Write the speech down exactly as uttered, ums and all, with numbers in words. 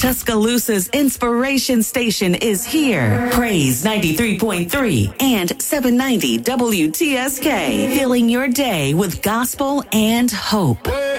Tuscaloosa's inspiration station is here. Praise ninety-three point three and seven ninety W T S K. Filling your day with gospel and hope.